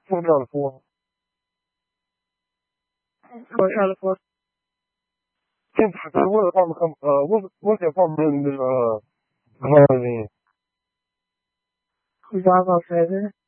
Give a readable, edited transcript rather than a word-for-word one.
4 out of 4. 4 out of 4. كنت حتى هو رقم what's your problem in the economy? Bravo 7.